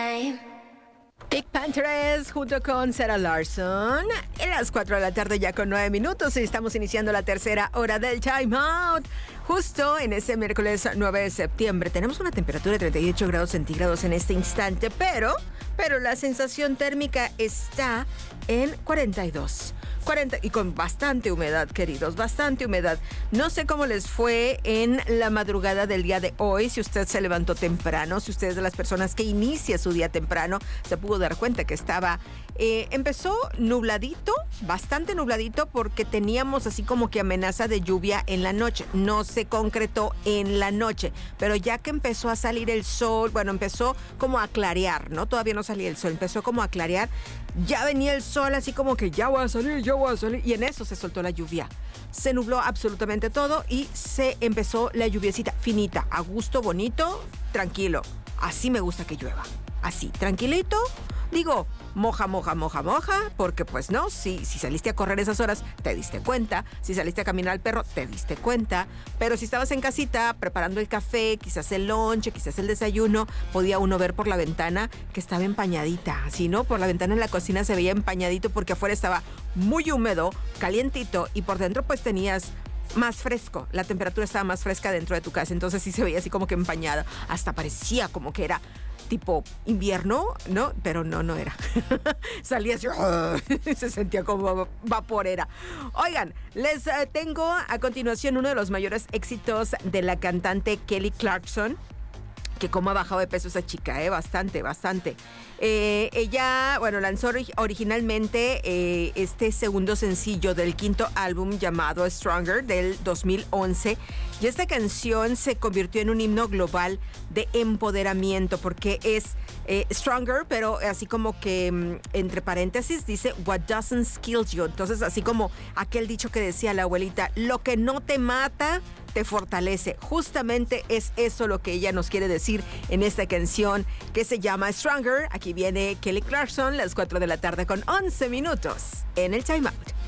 Pink Panthers junto con Sarah Larson en las 4 de la tarde ya con 9 minutos y estamos iniciando la tercera hora del Time Out. Justo en este miércoles 9 de septiembre tenemos una temperatura de 38 grados centígrados en este instante, pero la sensación térmica está en 42. 40 y con bastante humedad, queridos, bastante humedad. No sé cómo les fue en la madrugada del día de hoy, si usted se levantó temprano, si usted es de las personas que inicia su día temprano, se pudo dar cuenta que empezó nubladito, bastante nubladito, porque teníamos así como que amenaza de lluvia en la noche. No se concretó en la noche, pero ya que empezó a salir el sol, bueno, empezó como a clarear, ¿no? Todavía no salía el sol, empezó como a clarear. Ya venía el sol así como que ya voy a salir, y en eso se soltó la lluvia. Se nubló absolutamente todo y se empezó la lluviecita finita, a gusto, bonito, tranquilo. Así me gusta que llueva. Así, tranquilito. Digo, moja, porque pues no, si saliste a correr esas horas, te diste cuenta. Si saliste a caminar al perro, te diste cuenta. Pero si estabas en casita preparando el café, quizás el lonche, quizás el desayuno, podía uno ver por la ventana que estaba empañadita. Así, ¿no? Por la ventana en la cocina se veía empañadito porque afuera estaba muy húmedo, calientito, y por dentro pues tenías más fresco. La temperatura estaba más fresca dentro de tu casa, entonces sí se veía así como que empañada. Hasta parecía como que era tipo invierno, ¿no? Pero no era. Salía así, se sentía como vaporera. Oigan, les tengo a continuación uno de los mayores éxitos de la cantante Kelly Clarkson, que cómo ha bajado de peso esa chica, bastante. Ella, bueno, lanzó originalmente este segundo sencillo del quinto álbum llamado Stronger del 2011, y esta canción se convirtió en un himno global de empoderamiento porque es Stronger, pero así como que entre paréntesis dice What doesn't kill you. Entonces así como aquel dicho que decía la abuelita, lo que no te mata te fortalece. Justamente es eso lo que ella nos quiere decir en esta canción que se llama Stronger. Aquí viene Kelly Clarkson, las 4 de la tarde con 11 minutos en el Time Out.